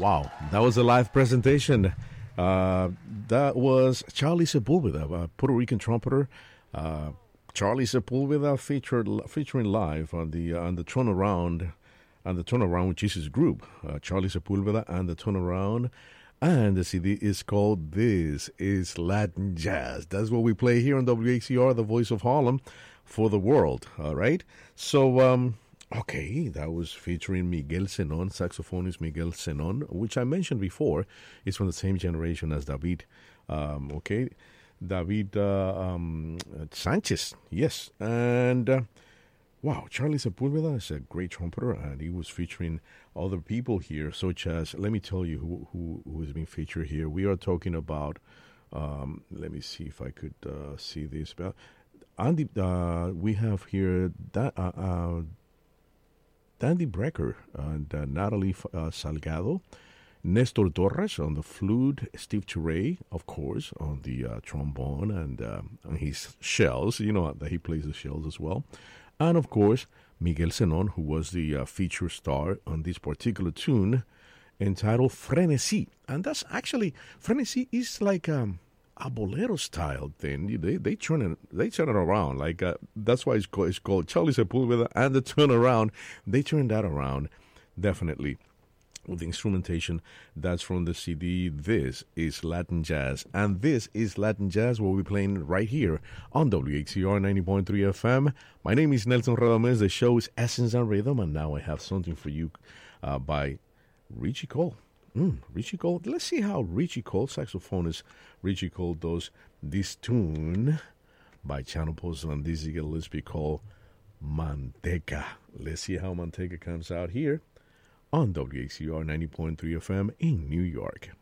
Wow, that was a live presentation. That was Charlie Sepulveda, a Puerto Rican trumpeter. Charlie Sepulveda featuring live on the Turnaround, which is his group. Charlie Sepulveda and the Turnaround. And the CD is called This is Latin Jazz. That's what we play here on WHCR, the voice of Harlem, for the world. All right. So, okay, that was featuring Miguel Zenon, saxophonist Miguel Zenon, which I mentioned before is from the same generation as David. David Sanchez, yes. And wow, Charlie Sepulveda is a great trumpeter, and he was featuring other people here, such as, let me tell you who is being featured here. We are talking about, let me see if I could see this. Andy, we have here Dandy Brecker and Natalie Salgado, Nestor Torres on the flute, Steve Turay, of course, on the trombone and his shells. You know that he plays the shells as well. And, of course, Miguel Zenon, who was the feature star on this particular tune entitled Frenesí. And that's actually, Frenesí is like a bolero style thing. They turn it around. Like that's why it's called Charlie Sepulveda and the Turnaround. They turn that around, definitely. With the instrumentation that's from the CD This is Latin Jazz. And this is Latin Jazz, what we're playing right here on WHCR 90.3 FM. My name is Nelson Radames. The show is Essence and Rhythm, and now I have something for you by Richie Cole. Richie Cole. Let's see how Richie Cole, saxophonist Richie Cole, does this tune by Chano Pozo and Dizzy Gillespie called Manteca. Let's see how Manteca comes out here on WHCR 90.3 FM in New York.